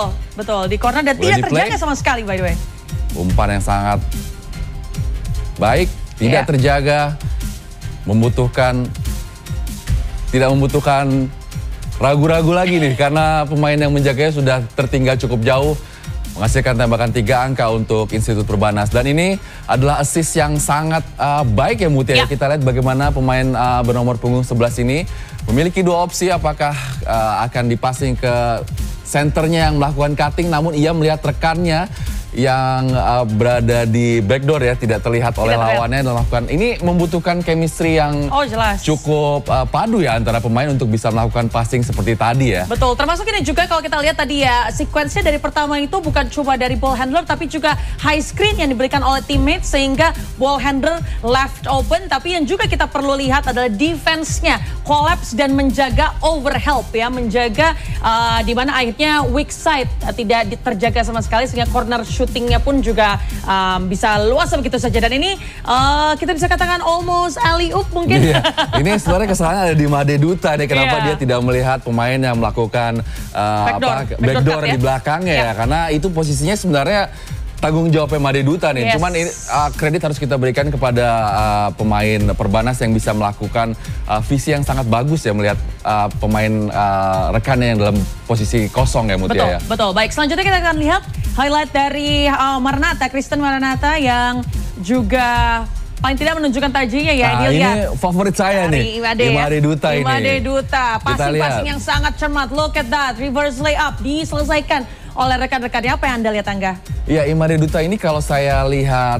betul. Di corner dan tidak terjaga sama sekali by the way. Umpan yang sangat baik, tidak terjaga, tidak membutuhkan ragu-ragu lagi nih karena pemain yang menjaganya sudah tertinggal cukup jauh, menghasilkan tembakan 3 angka untuk Institut Perbanas. Dan ini adalah assist yang sangat baik ya Mutia. Kita lihat bagaimana pemain bernomor punggung 11 ini memiliki 2 opsi, apakah akan dipasing ke senternya yang melakukan cutting, namun ia melihat rekannya yang berada di backdoor ya, tidak terlihat oleh lawannya dan melakukan. Ini membutuhkan chemistry yang cukup padu ya antara pemain untuk bisa melakukan passing seperti tadi ya. Betul, termasuk ini juga kalau kita lihat tadi ya, sequence-nya dari pertama itu bukan cuma dari ball handler tapi juga high screen yang diberikan oleh teammate sehingga ball handler left open. Tapi yang juga kita perlu lihat adalah defense-nya collapse dan menjaga overhelp ya, menjaga di mana akhirnya weak side tidak terjaga sama sekali sehingga corner shootingnya pun juga bisa luas begitu saja. Dan ini kita bisa katakan almost alley-oop mungkin. Iya. Ini sebenarnya kesalahan ada di Made Duta nih. Kenapa dia tidak melihat pemain yang melakukan backdoor di belakangnya ya. Karena itu posisinya sebenarnya tanggung jawabnya Made Duta nih. Cuman ini kredit harus kita berikan kepada pemain Perbanas yang bisa melakukan visi yang sangat bagus ya melihat pemain rekannya yang dalam posisi kosong ya Mutia. Betul. Baik, selanjutnya kita akan lihat highlight dari Maranatha, Kristen Maranatha yang juga paling tidak menunjukkan tajinya ya. Ini favorit saya nih, Made Duta ini. Made Duta, passing yang sangat cermat. Look at that, reverse layup diselesaikan oleh rekan-rekannya. Apa yang Anda lihat, Angga? Ya, Imade Duta ini kalau saya lihat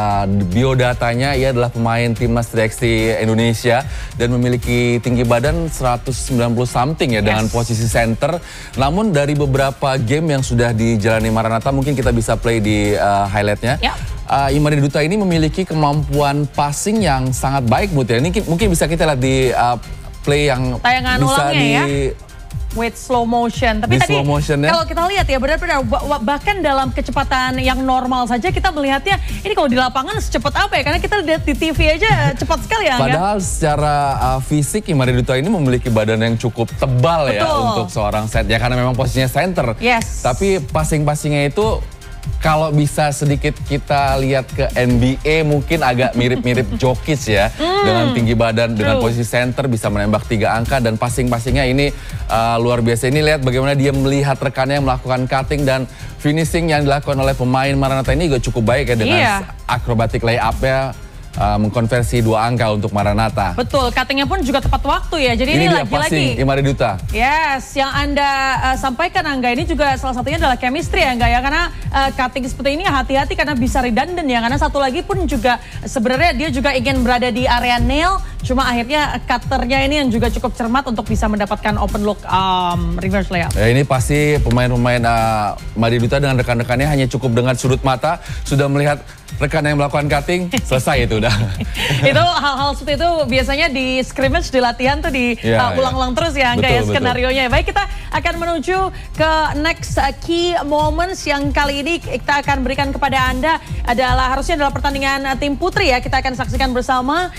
biodatanya, ia adalah pemain timnas 3x3 Indonesia dan memiliki tinggi badan 190 something ya dengan posisi center. Namun dari beberapa game yang sudah dijalani Maranatha, mungkin kita bisa play di highlightnya. Imade Duta ini memiliki kemampuan passing yang sangat baik, Mutia. Ini mungkin bisa kita lihat di play yang tayangan bisa ulangnya ya. With slow motion. Tapi tadi kalau kita lihat ya benar-benar bahkan dalam kecepatan yang normal saja kita melihatnya ini kalau di lapangan secepat apa ya, karena kita lihat di TV aja cepat sekali ya. Padahal secara fisik Imade Duta ini memiliki badan yang cukup tebal ya untuk seorang set ya, karena memang posisinya center. Tapi passing-passingnya itu kalau bisa sedikit kita lihat ke NBA mungkin agak mirip-mirip Jokic ya. Dengan tinggi badan, dengan posisi center bisa menembak 3 angka dan passing-passingnya ini luar biasa. Ini lihat bagaimana dia melihat rekannya yang melakukan cutting dan finishing yang dilakukan oleh pemain Maranatha ini juga cukup baik ya dengan acrobatic layup-nya. Mengkonversi 2 angka untuk Maranatha. Betul, cuttingnya pun juga tepat waktu ya. Jadi ini lagi-lagi Imade Duta. Yes, yang Anda sampaikan Angga ini juga salah satunya adalah chemistry ya Angga ya. Karena cutting seperti ini hati-hati karena bisa redundant ya. Karena satu lagi pun juga sebenarnya dia juga ingin berada di area nail. Cuma akhirnya cutternya ini yang juga cukup cermat untuk bisa mendapatkan open look reverse layup. Ya, ini pasti pemain-pemain Made Duta dengan rekan-rekannya hanya cukup dengan sudut mata sudah melihat rekan yang melakukan cutting, selesai itu udah. Itu hal-hal seperti itu biasanya di scrimmage, di latihan tuh diulang-ulang terus ya Angga ya skenario-nya. Baik, kita akan menuju ke next key moments yang kali ini kita akan berikan kepada Anda harusnya adalah pertandingan tim putri ya. Kita akan saksikan bersama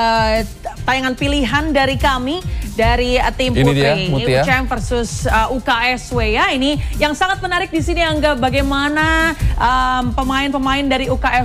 tayangan pilihan dari kami dari tim putri. UCM versus UKSW ya. Ini yang sangat menarik di sini Angga, bagaimana pemain-pemain dari UKSW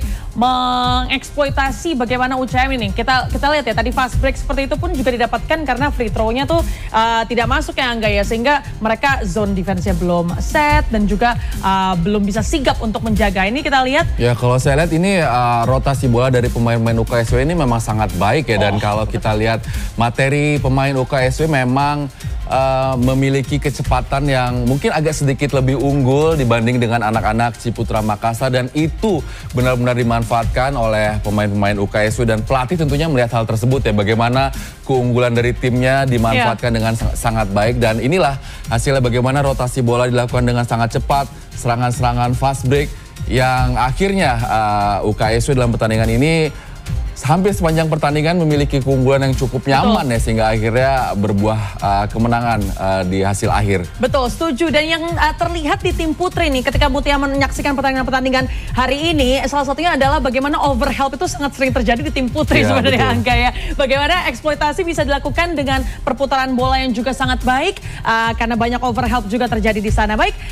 mengeksploitasi bagaimana UCM ini. Kita lihat ya tadi fast break seperti itu pun juga didapatkan karena free throw-nya tuh tidak masuk ya Angga ya, sehingga mereka zone defense-nya belum set dan juga belum bisa sigap untuk menjaga. Ini kita lihat. Ya kalau saya lihat ini rotasi bola dari pemain-pemain UKSW ini memang sangat baik ya, dan kalau kita lihat materi pemain UKSW memang memiliki kecepatan yang mungkin agak sedikit lebih unggul dibanding dengan anak-anak Ciputra Makassar, dan itu benar-benar dimanfaatkan oleh pemain-pemain UKSW, dan pelatih tentunya melihat hal tersebut ya, bagaimana keunggulan dari timnya dimanfaatkan dengan sangat baik, dan inilah hasilnya bagaimana rotasi bola dilakukan dengan sangat cepat, serangan-serangan fast break yang akhirnya UKSW dalam pertandingan ini hampir sepanjang pertandingan memiliki keunggulan yang cukup nyaman ya, sehingga akhirnya berbuah kemenangan di hasil akhir. Betul, setuju. Dan yang terlihat di tim putri nih ketika Mutia menyaksikan pertandingan-pertandingan hari ini, salah satunya adalah bagaimana overhelp itu sangat sering terjadi di tim putri sebenarnya Angga ya. Bagaimana eksploitasi bisa dilakukan dengan perputaran bola yang juga sangat baik karena banyak overhelp juga terjadi di sana. Baik.